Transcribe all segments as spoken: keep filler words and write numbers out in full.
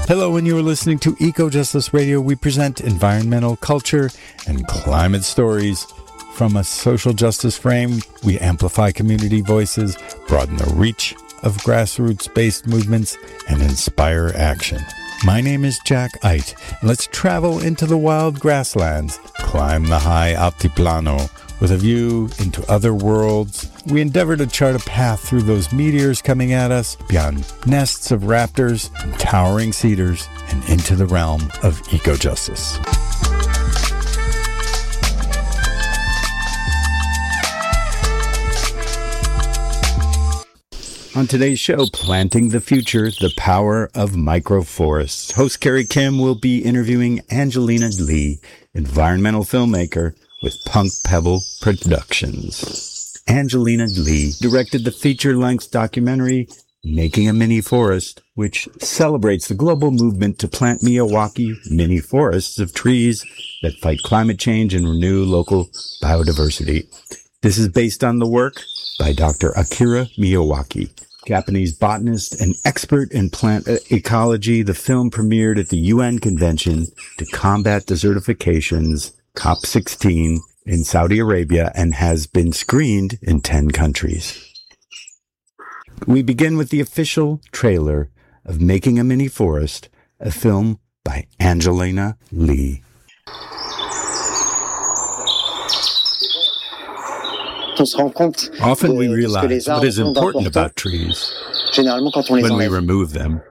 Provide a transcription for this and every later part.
Hello, and you are listening to Eco Justice Radio. We present environmental, culture, and climate stories. From a social justice frame, we amplify community voices, broaden the reach of grassroots-based movements, and inspire action. My name is Jack Eit, and let's travel into the wild grasslands, climb the high altiplano. With a view into other worlds, we endeavor to chart a path through those meteors coming at us, beyond nests of raptors and towering cedars, and into the realm of eco-justice. On today's show, Planting the Future, the Power of Microforests. Host Carrie Kim will be interviewing Angelina Lee, environmental filmmaker with Punk Pebble Productions. Angelina Lee directed the feature-length documentary Making a Mini Forest, which celebrates the global movement to plant Miyawaki mini forests of trees that fight climate change and renew local biodiversity. This is based on the work by Doctor Akira Miyawaki, Japanese botanist and expert in plant ecology. The film premiered at the U N Convention to Combat Desertification's COP sixteen in Saudi Arabia and has been screened in ten countries. We begin with the official trailer of Making a Mini Forest, a film by Angelina Lee. Often we realize what is important about trees when we remove them.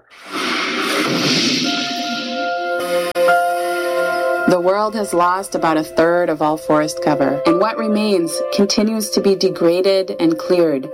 The world has lost about a third of all forest cover, and what remains continues to be degraded and cleared.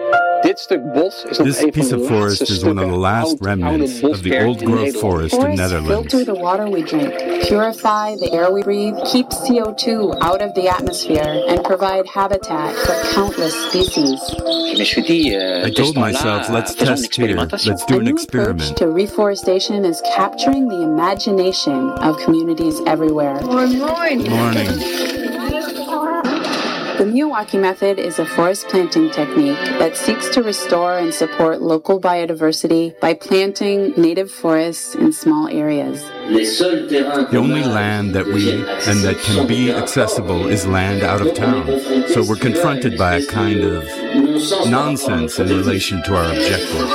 This piece of forest is one of the last remnants of the old-growth forest in Netherlands. Forests filter the water we drink, purify the air we breathe, keep C O two out of the atmosphere, and provide habitat for countless species. I told myself, let's test here, let's do an experiment. A new approach to reforestation is capturing the imagination of communities everywhere. Morning. Morning. The Miyawaki method is a forest planting technique that seeks to restore and support local biodiversity by planting native forests in small areas. The only land that we and that can be accessible is land out of town. So we're confronted by a kind of nonsense in relation to our objective.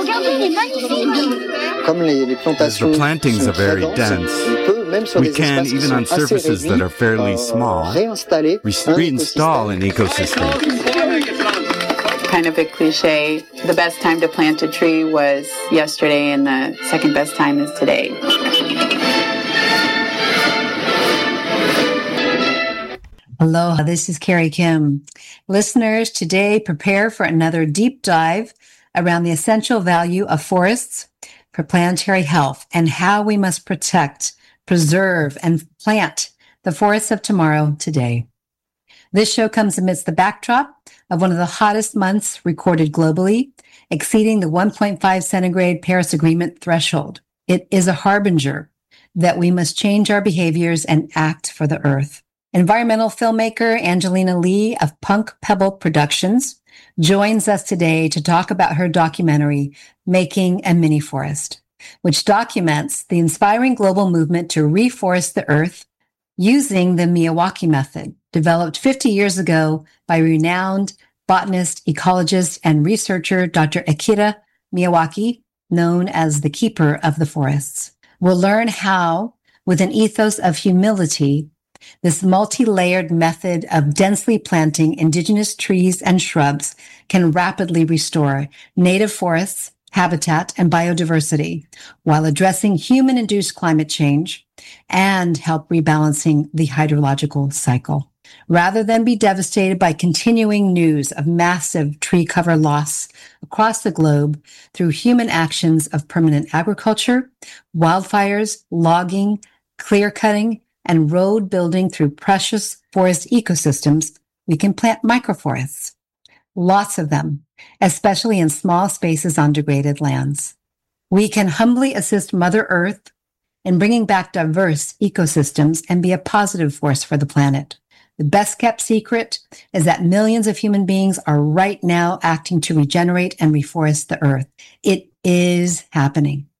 As the plantings are very dense, we can, even on surfaces that are fairly small, re- reinstall an ecosystem. Kind of a cliche. The best time to plant a tree was yesterday, and the second best time is today. Aloha, this is Carrie Kim. Listeners, today prepare for another deep dive around the essential value of forests for planetary health and how we must protect, preserve, and plant the forests of tomorrow today. This show comes amidst the backdrop of one of the hottest months recorded globally, exceeding the one point five centigrade Paris Agreement threshold. It is a harbinger that we must change our behaviors and act for the earth. Environmental filmmaker Angelina Lee of Punk Pebble Productions joins us today to talk about her documentary, Making a Mini Forest, which documents the inspiring global movement to reforest the earth using the Miyawaki method, developed fifty years ago by renowned botanist, ecologist, and researcher Doctor Akira Miyawaki, known as the Keeper of the Forests. We'll learn how, with an ethos of humility, this multi-layered method of densely planting indigenous trees and shrubs can rapidly restore native forests, habitat, and biodiversity while addressing human-induced climate change and help rebalancing the hydrological cycle. Rather than be devastated by continuing news of massive tree cover loss across the globe through human actions of permanent agriculture, wildfires, logging, clear-cutting, and road building through precious forest ecosystems, we can plant microforests. Lots of them, especially in small spaces on degraded lands. We can humbly assist Mother Earth in bringing back diverse ecosystems and be a positive force for the planet. The best kept secret is that millions of human beings are right now acting to regenerate and reforest the earth. It is happening.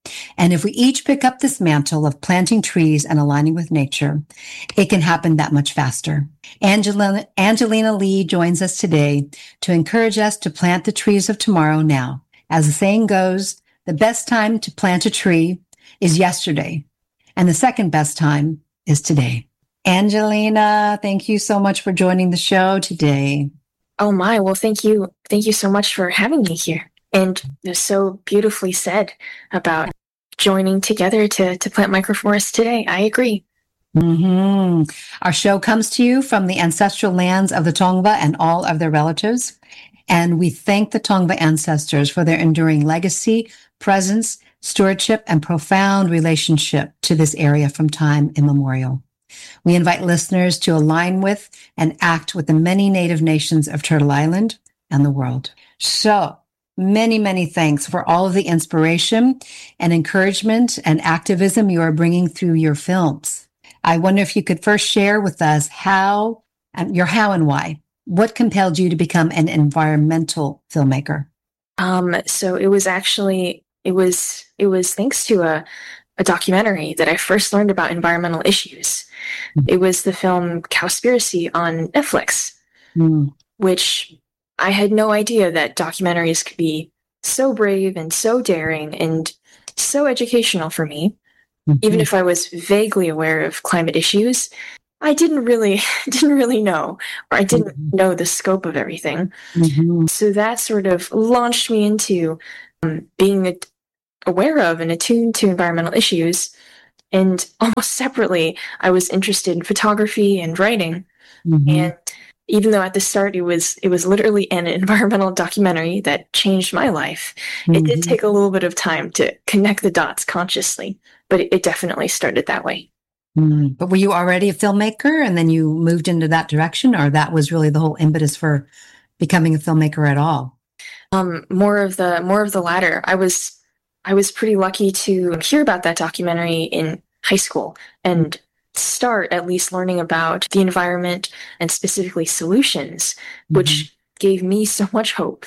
And if we each pick up this mantle of planting trees and aligning with nature, it can happen that much faster. Angelina, Angelina Lee joins us today to encourage us to plant the trees of tomorrow now. As the saying goes, the best time to plant a tree is yesterday, and the second best time is today. Angelina, thank you so much for joining the show today. Oh my, well, thank you. Thank you so much for having me here. And it was so beautifully said about joining together to, to plant microforests today. I agree. Mm-hmm. Our show comes to you from the ancestral lands of the Tongva and all of their relatives. And we thank the Tongva ancestors for their enduring legacy, presence, stewardship, and profound relationship to this area from time immemorial. We invite listeners to align with and act with the many Native nations of Turtle Island and the world. So, many, many thanks for all of the inspiration and encouragement and activism you are bringing through your films. I wonder if you could first share with us how, um, your how and why. What compelled you to become an environmental filmmaker? Um, so it was actually, it was, it was thanks to a, a documentary that I first learned about environmental issues. Mm. It was the film Cowspiracy on Netflix, mm. which I had no idea that documentaries could be so brave and so daring and so educational for me. Mm-hmm. Even if I was vaguely aware of climate issues, I didn't really didn't really know, or I didn't mm-hmm. know the scope of everything. Mm-hmm. So that sort of launched me into um, being aware of and attuned to environmental issues. And almost separately, I was interested in photography and writing. Mm-hmm. And even though at the start it was it was literally an environmental documentary that changed my life, mm-hmm. it did take a little bit of time to connect the dots consciously, but it, it definitely started that way. Mm. But were you already a filmmaker and then you moved into that direction, or that was really the whole impetus for becoming a filmmaker at all? Um, more of the more of the latter. I was I was pretty lucky to hear about that documentary in high school and start at least learning about the environment and specifically solutions, mm-hmm. which gave me so much hope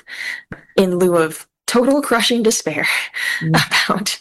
in lieu of total crushing despair mm-hmm. about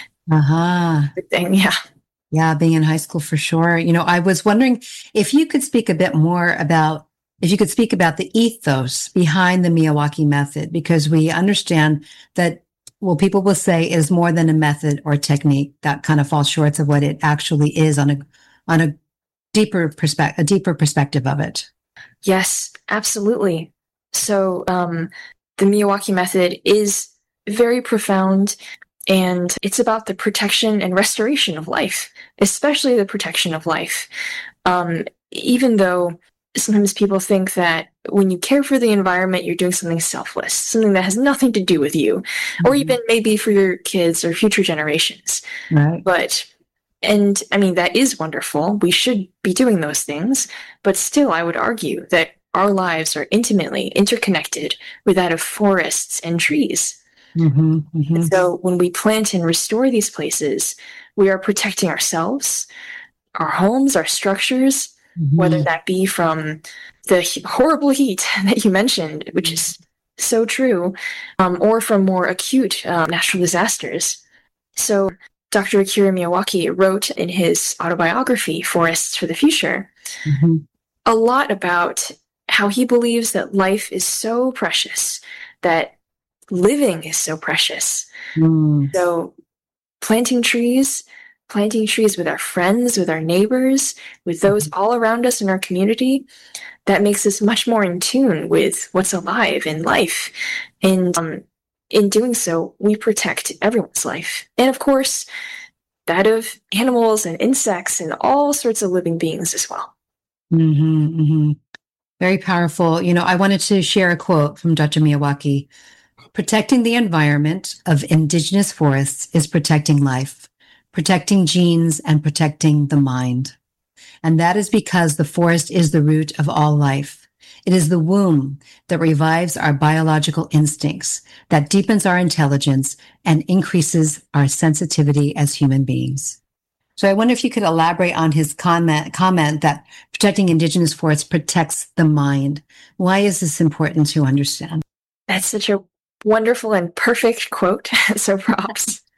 uh-huh. everything. Yeah. Yeah, being in high school for sure. You know, I was wondering if you could speak a bit more about, if you could speak about the ethos behind the Miyawaki method, because we understand that, well, people will say is more than a method or technique that kind of falls short of what it actually is on a on a deeper perspective, a deeper perspective of it. Yes, absolutely. So um, the Miyawaki method is very profound, and it's about the protection and restoration of life, especially the protection of life. Um, even though sometimes people think that when you care for the environment, you're doing something selfless, something that has nothing to do with you, mm-hmm. or even maybe for your kids or future generations. Right. But And I mean, that is wonderful. We should be doing those things. But still, I would argue that our lives are intimately interconnected with that of forests and trees. Mm-hmm, mm-hmm. And so when we plant and restore these places, we are protecting ourselves, our homes, our structures, mm-hmm. whether that be from the horrible heat that you mentioned, which is so true, um, or from more acute uh, natural disasters. So Doctor Akira Miyawaki wrote in his autobiography, Forests for the Future, mm-hmm. a lot about how he believes that life is so precious, that living is so precious. Mm. So planting trees, planting trees with our friends, with our neighbors, with those mm-hmm. all around us in our community, that makes us much more in tune with what's alive in life. And um, in doing so, we protect everyone's life. And of course, that of animals and insects and all sorts of living beings as well. Mm-hmm, mm-hmm. Very powerful. You know, I wanted to share a quote from Doctor Miyawaki. Protecting the environment of indigenous forests is protecting life, protecting genes, and protecting the mind. And that is because the forest is the root of all life. It is the womb that revives our biological instincts, that deepens our intelligence, and increases our sensitivity as human beings. So I wonder if you could elaborate on his comment, comment that protecting indigenous forests protects the mind. Why is this important to understand? That's such a wonderful and perfect quote. So props.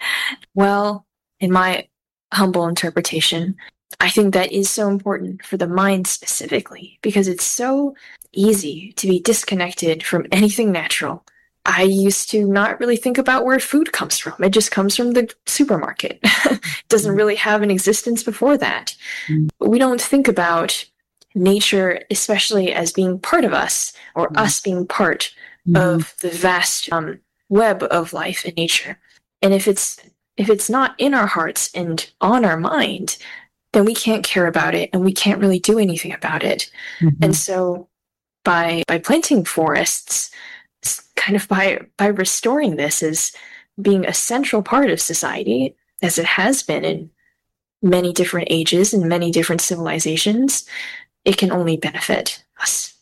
Well, in my humble interpretation, I think that is so important for the mind specifically because it's so easy to be disconnected from anything natural. I used to not really think about where food comes from. It just comes from the supermarket. It doesn't really have an existence before that. But we don't think about nature, especially as being part of us or mm-hmm. us being part mm-hmm. of the vast um, web of life in nature. And if it's if it's not in our hearts and on our mind, then we can't care about it and we can't really do anything about it. Mm-hmm. And so by by planting forests, kind of by by restoring this as being a central part of society, as it has been in many different ages and many different civilizations, it can only benefit us.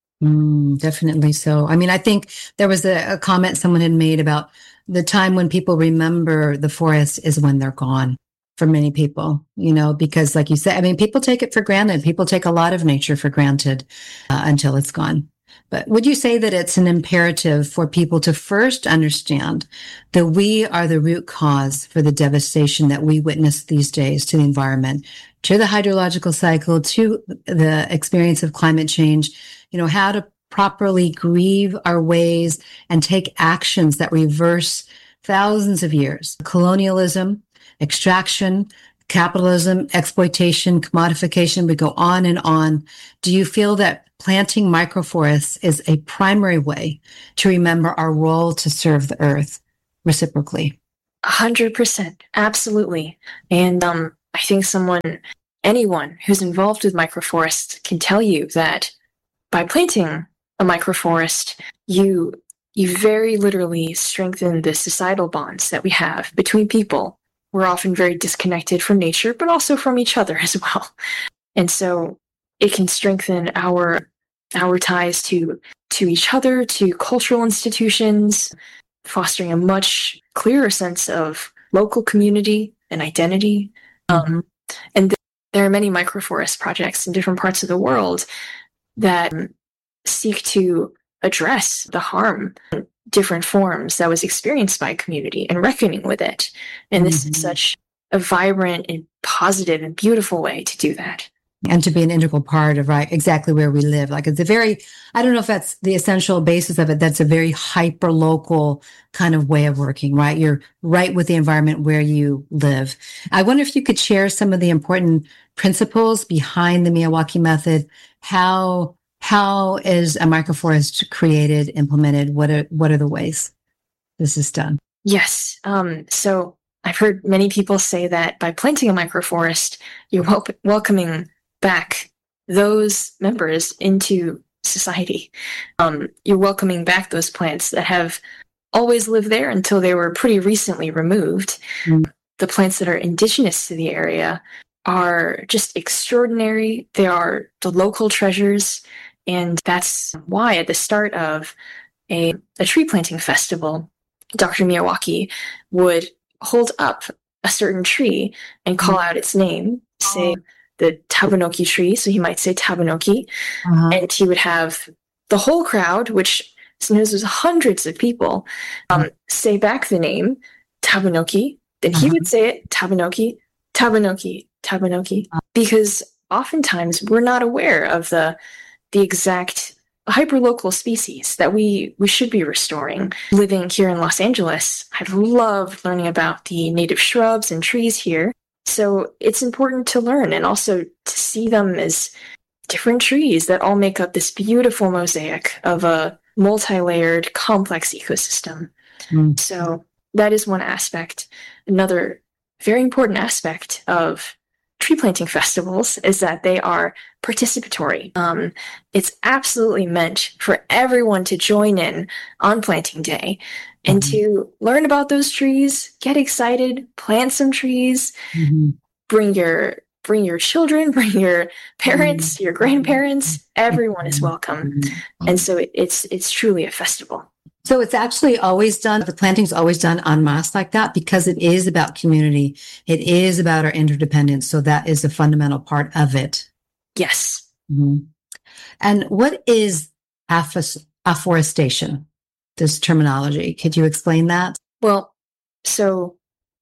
Mm, definitely so. I mean, I think there was a, a comment someone had made about the time when people remember the forest is when they're gone for many people, you know, because like you said, I mean, people take it for granted. People take a lot of nature for granted uh, until it's gone. But would you say that it's an imperative for people to first understand that we are the root cause for the devastation that we witness these days to the environment, to the hydrological cycle, to the experience of climate change, you know, how to properly grieve our ways and take actions that reverse thousands of years, colonialism, extraction, capitalism, exploitation, commodification, we go on and on. Do you feel that planting microforests is a primary way to remember our role to serve the earth reciprocally? A hundred percent. Absolutely. And um, I think someone, anyone who's involved with microforests can tell you that by planting a microforest, you you very literally strengthen the societal bonds that we have between people. We're often very disconnected from nature, but also from each other as well. And so it can strengthen our our ties to to each other, to cultural institutions, fostering a much clearer sense of local community and identity. Mm-hmm. Um, and th- there are many microforest projects in different parts of the world that seek to address the harm in different forms that was experienced by a community and reckoning with it. And this mm-hmm. is such a vibrant and positive and beautiful way to do that. And to be an integral part of, right, exactly where we live. Like it's a very, I don't know if that's the essential basis of it. That's a very hyper local kind of way of working, right? You're right with the environment where you live. I wonder if you could share some of the important principles behind the Miyawaki method. How, how is a microforest created, implemented? What are, what are the ways this is done? Yes. Um, so I've heard many people say that by planting a microforest, you're wel- welcoming back those members into society. Um, you're welcoming back those plants that have always lived there until they were pretty recently removed. Mm. The plants that are indigenous to the area are just extraordinary. They are the local treasures. And that's why at the start of a, a tree planting festival, Doctor Miyawaki would hold up a certain tree and call out its name, say the Tabunoki tree. So he might say Tabunoki, uh-huh. and he would have the whole crowd, which was hundreds of people, um, say back the name Tabunoki. Then he uh-huh. would say it Tabunoki, Tabunoki, Tabunoki, uh-huh. because oftentimes we're not aware of the the exact hyperlocal species that we, we should be restoring. Living here in Los Angeles, I've loved learning about the native shrubs and trees here. So it's important to learn and also to see them as different trees that all make up this beautiful mosaic of a multi-layered, complex ecosystem. Mm. So that is one aspect. Another very important aspect of tree planting festivals is that they are participatory. Um, it's absolutely meant for everyone to join in on planting day and mm-hmm. to learn about those trees, get excited, plant some trees, mm-hmm. bring your bring your children, bring your parents, mm-hmm. your grandparents. Everyone is welcome, mm-hmm. and so it, it's it's truly a festival. So it's actually always done, the planting is always done en masse like that because it is about community. It is about our interdependence. So that is a fundamental part of it. Yes. Mm-hmm. And what is afos- afforestation, this terminology? Could you explain that? Well, so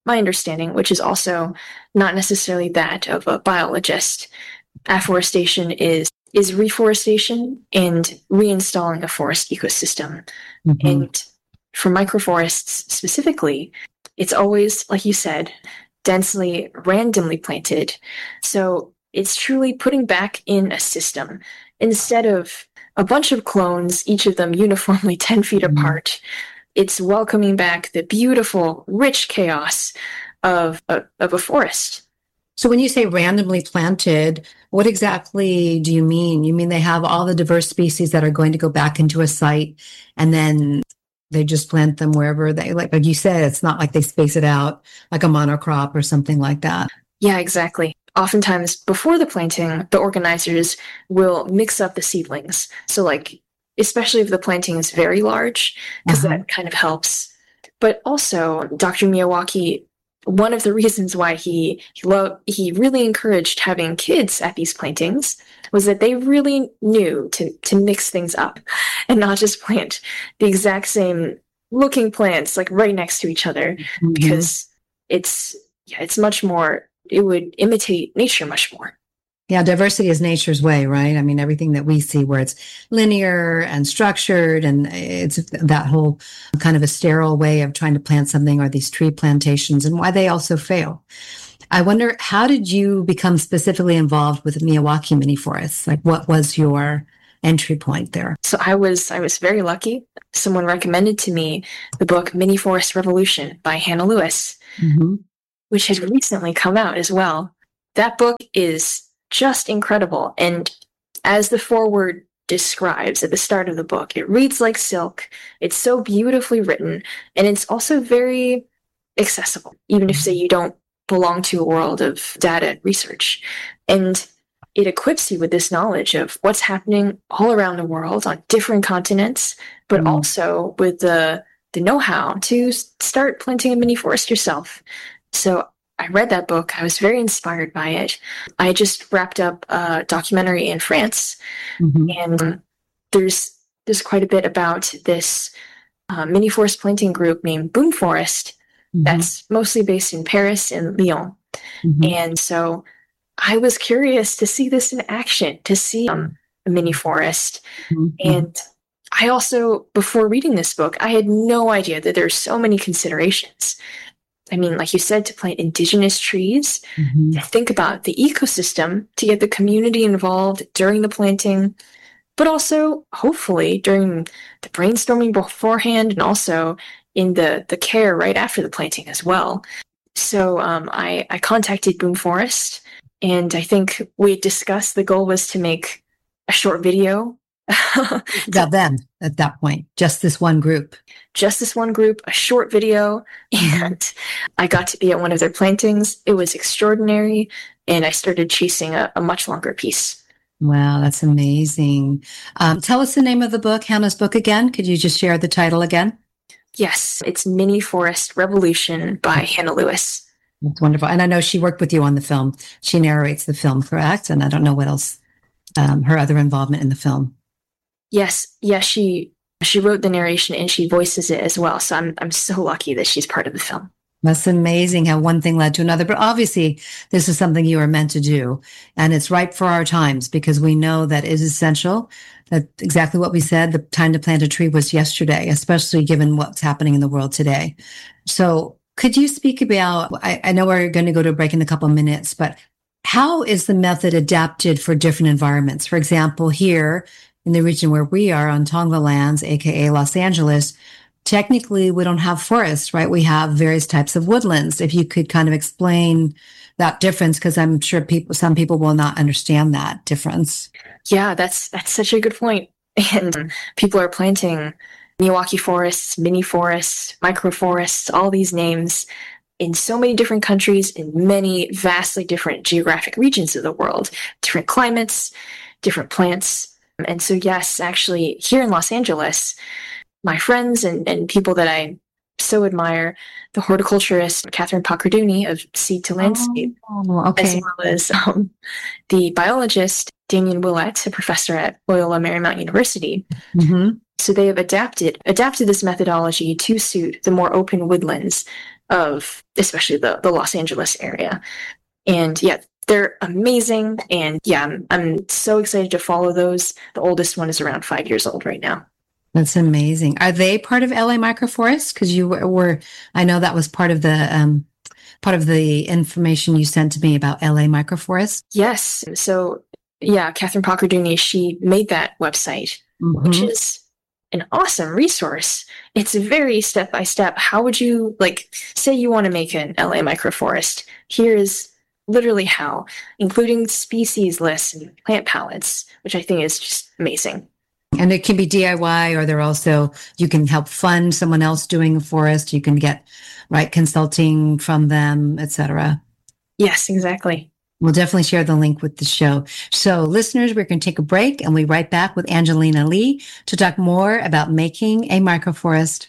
my understanding, which is also not necessarily that of a biologist, afforestation is is reforestation and reinstalling a forest ecosystem. Mm-hmm. And for microforests specifically, it's always, like you said, densely, randomly planted. So it's truly putting back in a system instead of a bunch of clones, each of them uniformly ten feet mm-hmm. apart. It's welcoming back the beautiful, rich chaos of a, of a forest. So when you say randomly planted, what exactly do you mean? You mean they have all the diverse species that are going to go back into a site and then they just plant them wherever they like? Like you said, it's not like they space it out like a monocrop or something like that. Yeah, exactly. Oftentimes before the planting, the organizers will mix up the seedlings. So like, especially if the planting is very large, because uh-huh. that kind of helps. But also Doctor Miyawaki, one of the reasons why he he, loved, he really encouraged having kids at these plantings was that they really knew to, to mix things up and not just plant the exact same looking plants like right next to each other, mm-hmm. because it's yeah it's much more, it would imitate nature much more. Yeah, diversity is nature's way, right? I mean, everything that we see where it's linear and structured, and it's that whole kind of a sterile way of trying to plant something, or these tree plantations, and why they also fail. I wonder, how did you become specifically involved with Miyawaki mini forests? Like, what was your entry point there? So I was I was very lucky. Someone recommended to me the book Mini Forest Revolution by Hannah Lewis, mm-hmm. which has recently come out as well. That book is just incredible. And as the foreword describes at the start of the book, it reads like silk. It's so beautifully written, and it's also very accessible, even if, say, you don't belong to a world of data and research. And it equips you with this knowledge of what's happening all around the world on different continents, but mm. also with the, the know-how to start planting a mini forest yourself. So I read that book. I was very inspired by it. I just wrapped up a documentary in France, mm-hmm. and there's there's quite a bit about this uh, mini forest planting group named Boom Forest mm-hmm. that's mostly based in Paris and Lyon. Mm-hmm. And so I was curious to see this in action, to see um, a mini forest. Mm-hmm. And I also, before reading this book, I had no idea that there's so many considerations. I mean, like you said, to plant indigenous trees, mm-hmm. to think about the ecosystem, to get the community involved during the planting, but also, hopefully, during the brainstorming beforehand and also in the, the care right after the planting as well. So um, I, I contacted Boom Forest, and I think we had discussed the goal was to make a short video. About them at that point, just this one group. Just this one group, a short video, and I got to be at one of their plantings. It was extraordinary, and I started chasing a, a much longer piece. Wow, that's amazing. Um, tell us the name of the book, Hannah's book again. Could you just share the title again? Yes, it's Mini Forest Revolution by Hannah Lewis. That's wonderful. And I know she worked with you on the film. She narrates the film, correct? And I don't know what else, um, her other involvement in the film. Yes, yes, she she wrote the narration and she voices it as well. So I'm I'm so lucky that she's part of the film. That's amazing how one thing led to another. But obviously, this is something you are meant to do. And it's right for our times, because we know that it is essential. That exactly what we said, the time to plant a tree was yesterday, especially given what's happening in the world today. So could you speak about, I, I know we're going to go to a break in a couple of minutes, but how is the method adapted for different environments? For example, here in the region where we are on Tongva lands, aka Los Angeles, technically we don't have forests, right? We have various types of woodlands. If you could kind of explain that difference, because I'm sure people, some people will not understand that difference. Yeah, that's that's such a good point. And people are planting Miyawaki forests, mini forests, micro forests, all these names in so many different countries, in many vastly different geographic regions of the world, different climates, different plants. And so, yes, actually, here in Los Angeles, my friends and, and people that I so admire, the horticulturist Catherine Pacarduni of Seed to Landscape, oh, okay. as well as um, the biologist Damien Willett, a professor at Loyola Marymount University. Mm-hmm. So they have adapted adapted this methodology to suit the more open woodlands of especially the, the Los Angeles area. And yeah, they're amazing. And yeah, I'm, I'm so excited to follow those. The oldest one is around five years old right now. That's amazing. Are they part of L A Microforest? Because you were, were, I know that was part of the um, part of the information you sent to me about L A Microforest. Yes. So yeah, Catherine Poccarduni, she made that website, mm-hmm. which is an awesome resource. It's very step by step. How would you, like, say you want to make an L A Microforest? Here's literally how, including species lists and plant palettes, which I think is just amazing. And it can be D I Y, or they're also, you can help fund someone else doing a forest. You can get, right, consulting from them, et cetera. Yes, exactly. We'll definitely share the link with the show. So listeners, we're going to take a break and we'll be right back with Angelina Lee to talk more about making a microforest.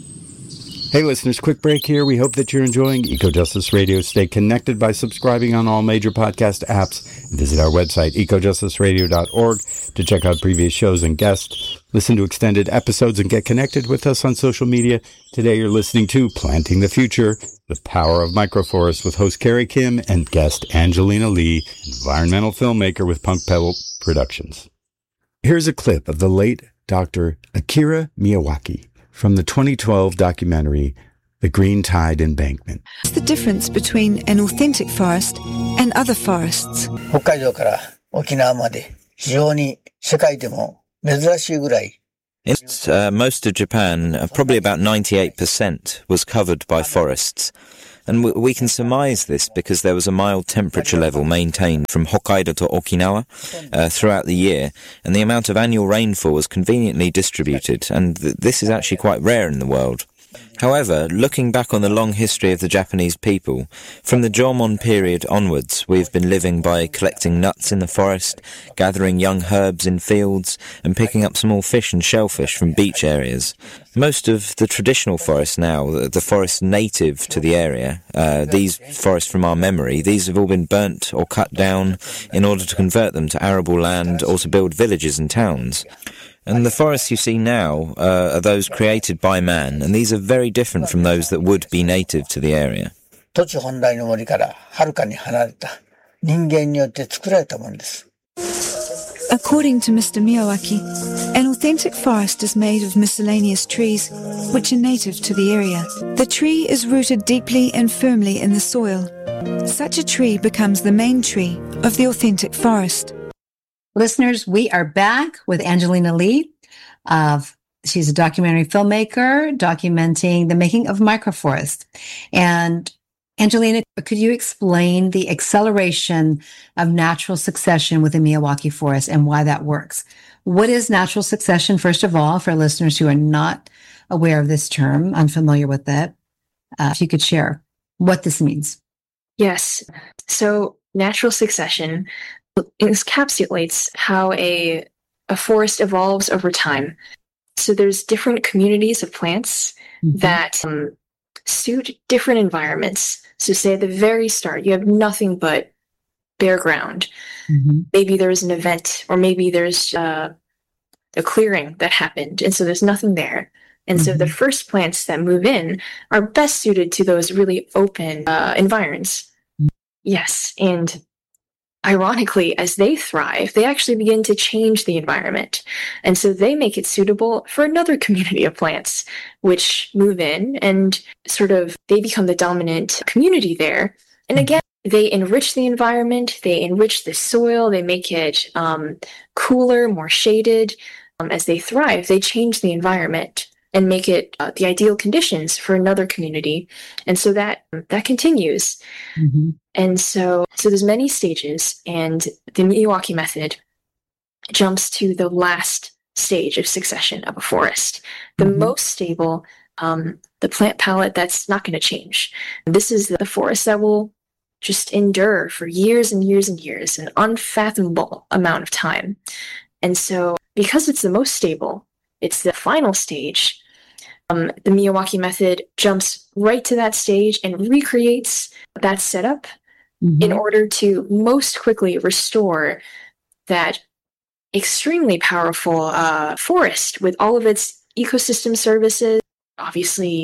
Hey listeners, quick break here. We hope that you're enjoying Eco Justice Radio. Stay connected by subscribing on all major podcast apps. Visit our website, eco justice radio dot org, to check out previous shows and guests. Listen to extended episodes and get connected with us on social media. Today you're listening to Planting the Future, The Power of Microforests with host Carrie Kim and guest Angelina Lee, environmental filmmaker with Punk Pebble Productions. Here's a clip of the late Doctor Akira Miyawaki from the twenty twelve documentary, The Green Tide Embankment. What's the difference between an authentic forest and other forests? 北海道から沖縄まで非常に世界でも珍しいぐらい It's, uh, most of Japan, uh, probably about ninety-eight percent, was covered by forests. And we, we can surmise this because there was a mild temperature level maintained from Hokkaido to Okinawa uh, throughout the year, and the amount of annual rainfall was conveniently distributed, and th- this is actually quite rare in the world. However, looking back on the long history of the Japanese people, from the Jomon period onwards, we've been living by collecting nuts in the forest, gathering young herbs in fields, and picking up small fish and shellfish from beach areas. Most of the traditional forests now, the forests native to the area, uh, these forests from our memory, these have all been burnt or cut down in order to convert them to arable land or to build villages and towns. And the forests you see now uh, are those created by man, and these are very different from those that would be native to the area. 土地本来の森からはるかに離れた人間によって作られたものです。 According to Mister Miyawaki, an authentic forest is made of miscellaneous trees, which are native to the area. The tree is rooted deeply and firmly in the soil. Such a tree becomes the main tree of the authentic forest. Listeners, we are back with Angelina Lee. Of she's a documentary filmmaker documenting the making of microforest. And Angelina, could you explain the acceleration of natural succession within Miyawaki Forest and why that works? What is natural succession, first of all, for listeners who are not aware of this term, unfamiliar with it? Uh, if you could share what this means. Yes. So natural succession encapsulates how a a forest evolves over time. So there's different communities of plants mm-hmm. that um, suit different environments. So say at the very start, you have nothing but bare ground. Mm-hmm. Maybe there's an event, or maybe there's uh, a clearing that happened, and so there's nothing there. And mm-hmm. so the first plants that move in are best suited to those really open uh, environs. Mm-hmm. Yes, and ironically, as they thrive, they actually begin to change the environment. And so they make it suitable for another community of plants, which move in and sort of, they become the dominant community there. And again, they enrich the environment, they enrich the soil, they make it um, cooler, more shaded. Um, as they thrive, they change the environment and make it uh, the ideal conditions for another community. And so that that continues. Mm-hmm. And so, so there's many stages, and the Miyawaki method jumps to the last stage of succession of a forest. The mm-hmm. most stable, um, the plant palette that's not going to change. This is the forest that will just endure for years and years and years, an unfathomable amount of time. And so because it's the most stable, it's the final stage, um, the Miyawaki method jumps right to that stage and recreates that setup mm-hmm. in order to most quickly restore that extremely powerful uh, forest with all of its ecosystem services, obviously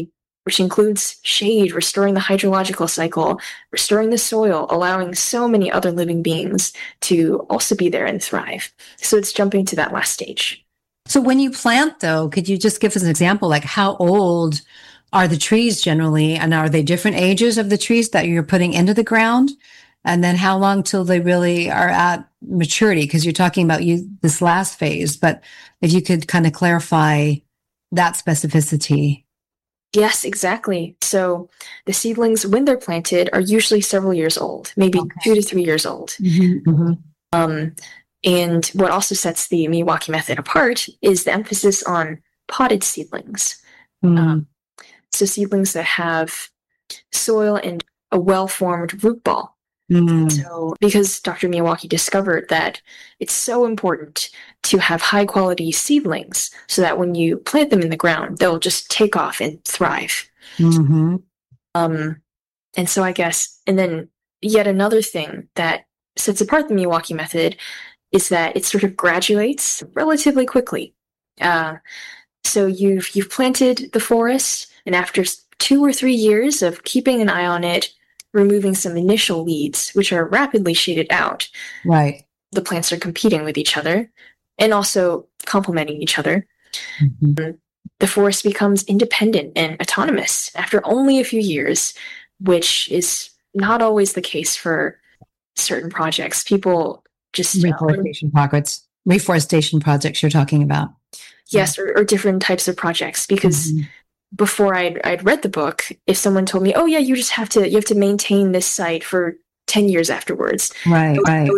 which includes shade, restoring the hydrological cycle, restoring the soil, allowing so many other living beings to also be there and thrive. So it's jumping to that last stage. So when you plant, though, could you just give us an example, like how old are the trees generally? And are they different ages of the trees that you're putting into the ground? And then how long till they really are at maturity? Because you're talking about you this last phase, but if you could kind of clarify that specificity. Yes, exactly. So the seedlings, when they're planted, are usually several years old, maybe okay. two to three years old. Mm-hmm, mm-hmm. Um, and what also sets the Miyawaki method apart is the emphasis on potted seedlings. Mm. Um, so seedlings that have soil and a well-formed root ball. Mm. So, because Doctor Miyawaki discovered that it's so important to have high quality seedlings so that when you plant them in the ground, they'll just take off and thrive. Mm-hmm. Um, and so I guess, and then yet another thing that sets apart the Miyawaki method is that it sort of graduates relatively quickly. Uh, so you've you've planted the forest, and after two or three years of keeping an eye on it, removing some initial weeds, which are rapidly shaded out. Right. The plants are competing with each other and also complementing each other. Mm-hmm. The forest becomes independent and autonomous after only a few years, which is not always the case for certain projects. People just... Reforestation uh, projects. Reforestation projects you're talking about. Yes, or, or different types of projects, because mm-hmm. before I'd, I'd read the book, if someone told me, oh yeah, you just have to, you have to maintain this site for ten years afterwards. Right, right.